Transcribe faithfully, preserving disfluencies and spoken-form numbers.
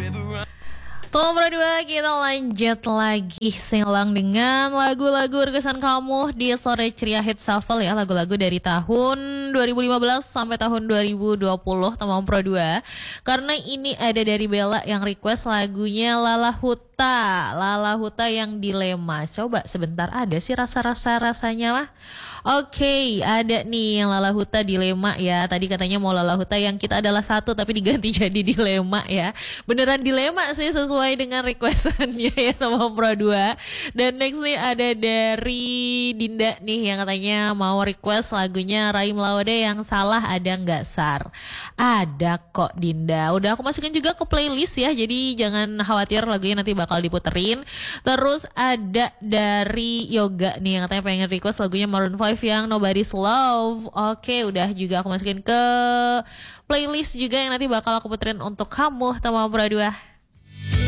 Tuh berdua kita lanjut lagi silang dengan lagu-lagu requestan kamu di Sore Ceria Hit Shuffle ya. Lagu-lagu dari tahun dua ribu lima belas sampai tahun dua ribu dua puluh teman Pro dua. Karena ini ada dari Bella yang request lagunya Lala Huta. Lala Huta yang dilema. Coba sebentar, ada sih rasa-rasa rasanya lah. Oke, okay, ada nih yang Lala Huta dilema ya. Tadi katanya mau Lala Huta yang kita adalah satu tapi diganti jadi dilema ya. Beneran dilema sih sesuai dengan requestannya ya sama Pro dua. Dan next nih ada dari Dinda nih yang katanya mau request lagunya Raim Laude yang Salah Ada Nggak Sar. Ada kok Dinda. Udah aku masukin juga ke playlist ya. Jadi jangan khawatir, lagunya nanti bakal diputerin. Terus ada dari Yoga nih yang katanya pengen request lagunya Maroon five yang Nobody's Love. Oke, udah juga aku masukin ke playlist juga yang nanti bakal aku puterin untuk kamu teman Pro dua.